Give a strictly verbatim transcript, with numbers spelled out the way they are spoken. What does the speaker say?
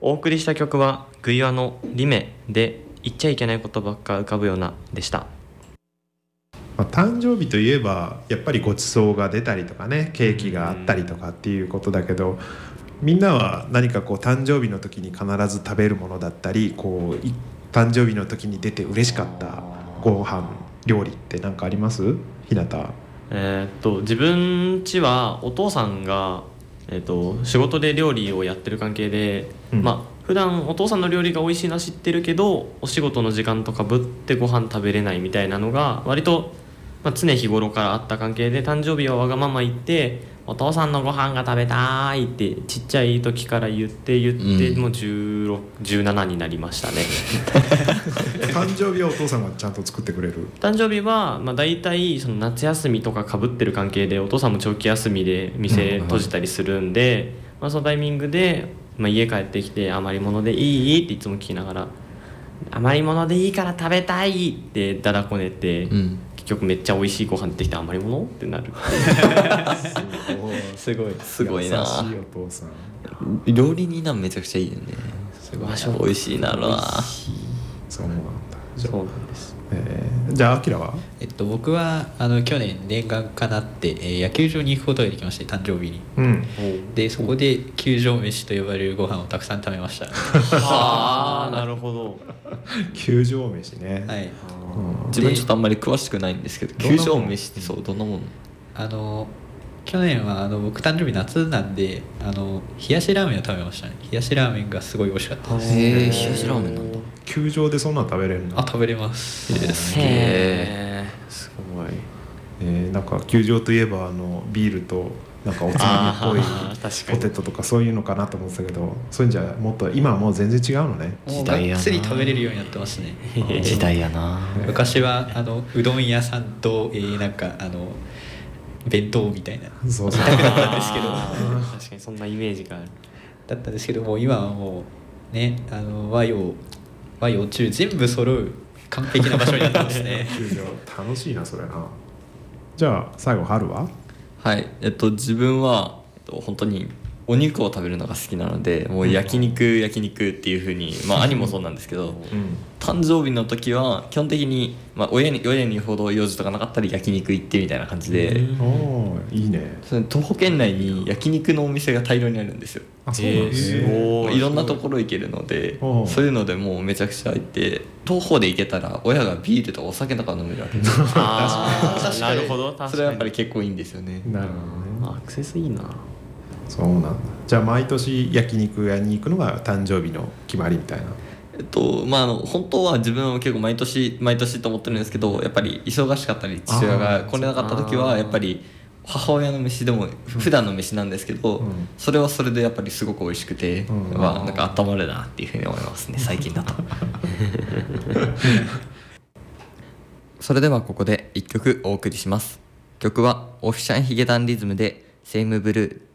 お送りした曲はグイワのリメで言っちゃいけないことばっか浮かぶようなでした。 まあ、誕生日といえばやっぱりごちそうが出たりとかね、ケーキがあったりとかっていうことだけど、みんなは何かこう誕生日の時に必ず食べるものだったり、こう誕生日の時に出て嬉しかったご飯料理って何かあります？ひなた。 えーっと自分家はお父さんが、えーっと仕事で料理をやってる関係で、うん、まあ普段お父さんの料理が美味しいのは知ってるけど、お仕事の時間とかぶってご飯食べれないみたいなのが割と、まあ、常日頃からあった関係で、誕生日はわがまま言ってお父さんのご飯が食べたいってちっちゃい時から言って言って、うん、もうじゅうろく、じゅうななになりましたね誕生日はお父さんがちゃんと作ってくれる？ 誕生日は、まあ、大体その夏休みとかかぶってる関係で、お父さんも長期休みで店閉じたりするんで、うん、まあ、そのタイミングで、まあ、家帰ってきて余り物でいいっていつも聞きながら、余り物でいいから食べたいってだだこねて、うん、結局めっちゃ美味しいご飯出てきて余り物ってなるすごいすごいな。 優しいお父さん。 料理人なんめちゃくちゃいいよね。 すごい美味しいなろな。 そうなんだ。 そうなんです。 えー、じゃあアキラは？ えっと僕はあの去年念願かなって、えー、野球場に行くことができまして、誕生日に、うん、でそこで球場飯と呼ばれるご飯をたくさん食べましたはあなるほど。 球場飯ね。 はい、 うん、自分ちょっとあんまり詳しくないんですけど、球場飯ってそうどんなもの？ あの去年はあの僕誕生日夏なんで、あの冷やしラーメンを食べましたね。冷やしラーメンがすごい美味しかったです。 へえ、冷やしラーメンなんだ。 球場でそんなの食べれるの？ あ、食べれます。 すげえ、 すごい。 えー、なんか球場といえばあのビールとなんかおつまみっぽいポテトとかそういうのかなと思ってたけど、そういうんじゃもっと今はもう全然違うのね。 もうがっつり食べれるようになってますね。 時代やな。 昔はあのうどん屋さんと、えー、なんかあの弁当みたいなそうそうだったんですけど確かにそんなイメージがある。 だったんですけども、今はもうね、あの和洋和洋中全部揃う完璧な場所になってますね球場楽しいなそれな。じゃあ最後春は？ はい、えっと自分は、えっと、本当にお肉を食べるのが好きなので、もう焼肉、うん、焼肉っていう風に、まあ兄もそうなんですけど、うん、誕生日の時は基本的に、まあ、親に親にほど用事とかなかったら焼肉行ってみたいな感じで、 おいいね。 その徒歩圏内に焼肉のお店が大量にあるんですよ。 あ、そうなんですね。 まあ、いろんなところ行けるので、そういうのでもうめちゃくちゃ行って、徒歩で行けたら親がビールとかお酒とか飲めるわけですよあ確かになるほど。確かにそれはやっぱり結構いいんですよね。 なるほどね。 アクセスいいな。 そうなんだ。じゃあ毎年焼肉屋に行くのが誕生日の決まりみたいな？ えっとまあ、あの本当は自分は結構毎年毎年と思ってるんですけど、やっぱり忙しかったり父親が来れなかった時はやっぱり母親の飯でも普段の飯なんですけど、うん、それはそれでやっぱりすごく美味しくて、うん、まあ、なんか温まるなっていうふうに思いますね最近だとそれではここでいっきょくお送りします。曲はオフィシャンヒゲダンリズムでセイムブルー。